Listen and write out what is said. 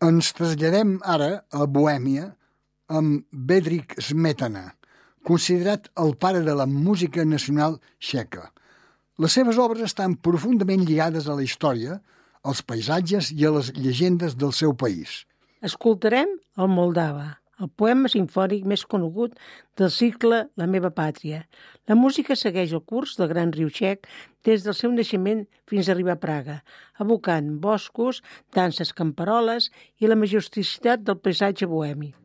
Ens traslladem ara a Bohèmia amb Bedřich Smetana, considerat el pare de la música nacional txeca. Les seves obres estan profundament lligades a la història, als paisatges i a les llegendes del seu país. Escoltarem el Moldava, el poema simfònic més conegut del cicle La meva pàtria. La música segueix el curs del gran riu txec des del seu naixement fins a arribar a Praga, evocant boscos, danses camperoles i la majesticitat del paisatge bohemi.